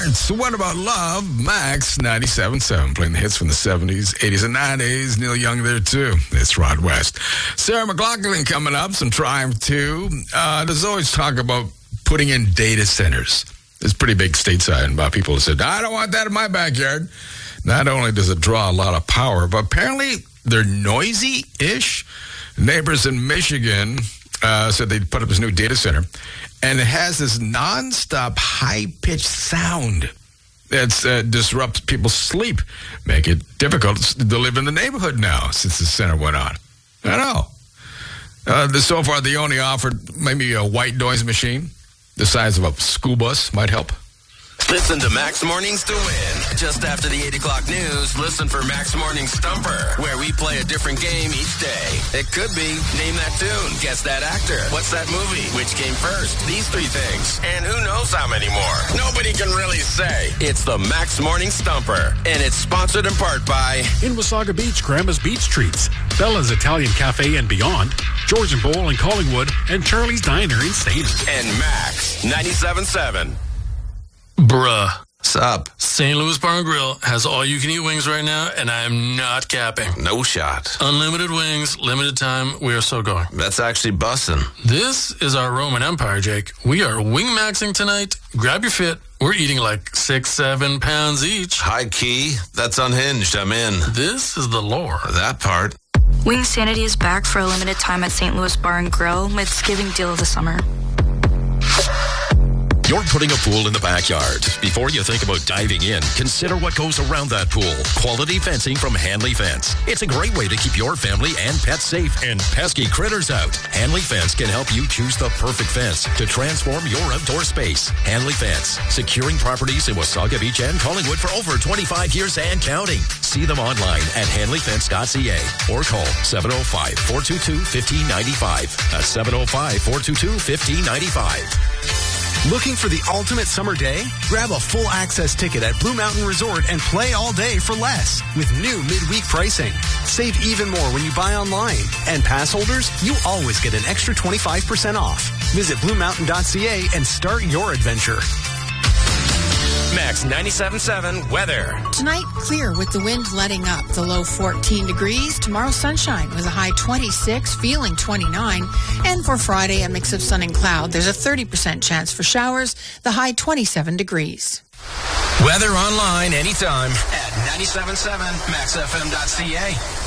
Hearts, What About Love? Max 97.7, playing the hits from the 70s, 80s, and 90s. Neil Young there, too. It's Rod West. Sarah McLachlan coming up, some Triumph, too. There's always talk about putting in data centers. It's pretty big stateside, and people have said, I don't want that in my backyard. Not only does it draw a lot of power, but apparently they're noisy-ish. Neighbors in Michigan said they'd put up this new data center, and it has this nonstop high-pitched sound that disrupts people's sleep, make it difficult to live in the neighborhood now since the center went on. I know. So far, they only offered maybe a white noise machine the size of a school bus might help. Listen to Max Mornings to win. Just after the 8 o'clock news, listen for Max Morning Stumper, where we play a different game each day. It could be Name That Tune, Guess That Actor, What's That Movie, Which Came First, These Three Things, and who knows how many more. Nobody can really say. It's the Max Morning Stumper, and it's sponsored in part by... In Wasaga Beach, Grandma's Beach Treats, Bella's Italian Cafe and Beyond, George and Bowl in Collingwood, and Charlie's Diner in Stayner. And Max 97.7. Bruh. What's up? St. Louis Bar and Grill has all-you-can-eat wings right now, and I am not capping. No shot. Unlimited wings, limited time. We are so going. That's actually bussin'. This is our Roman Empire, Jake. We are wing-maxing tonight. Grab your fit. We're eating like 6-7 pounds each. High key. That's unhinged. I'm in. This is the lore. That part. Wing Sanity is back for a limited time at St. Louis Bar and Grill with Thanksgiving deal of the summer. You're putting a pool in the backyard. Before you think about diving in, consider what goes around that pool. Quality fencing from Hanley Fence. It's a great way to keep your family and pets safe and pesky critters out. Hanley Fence can help you choose the perfect fence to transform your outdoor space. Hanley Fence, securing properties in Wasaga Beach and Collingwood for over 25 years and counting. See them online at hanleyfence.ca or call 705-422-1595. That's 705-422-1595. Looking for the ultimate summer day? Grab a full access ticket at Blue Mountain Resort and play all day for less with new midweek pricing. Save even more when you buy online. And pass holders, you always get an extra 25% off. Visit bluemountain.ca and start your adventure. Max 97.7 weather. Tonight, clear with the wind letting up. The low 14 degrees. Tomorrow, sunshine with a high 26, feeling 29. And for Friday, a mix of sun and cloud. There's a 30% chance for showers. The high 27 degrees. Weather online anytime at 97.7maxfm.ca.